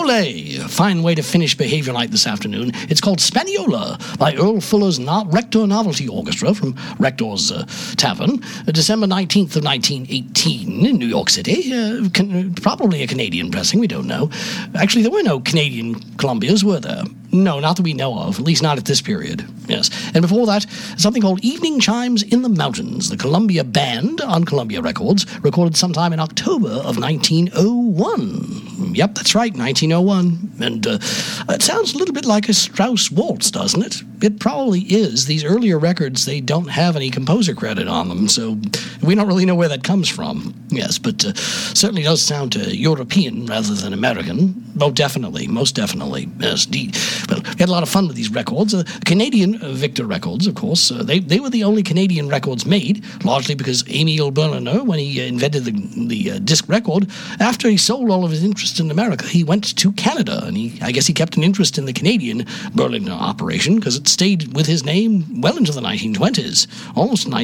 Ole, a fine way to finish Behavior Night this afternoon. It's called Spaniola by Earl Fuller's Rector Novelty Orchestra from Rector's Tavern, December 19th of 1918 in New York City. Probably a Canadian pressing, we don't know. Actually, there were no Canadian Columbias, were there? No, not that we know of, at least not at this period. Yes. And before that, something called Evening Chimes in the Mountains. The Columbia Band on Columbia Records, recorded sometime in October of 1901. Yep, that's right, 1901. And it sounds a little bit like a Strauss waltz, doesn't it? It probably is. These earlier records, they don't have any composer credit on them, so we don't really know where that comes from. Yes, but certainly does sound European rather than American. Oh, definitely, most definitely. Yes, indeed. Well, we had a lot of fun with these records. Canadian Victor Records, of course, they were the only Canadian records made, largely because Emile Berliner, when he invented the disc record, after he sold all of his interest in America, he went to Canada, and I guess he kept an interest in the Canadian Berliner operation because it stayed with his name well into the 1920s, almost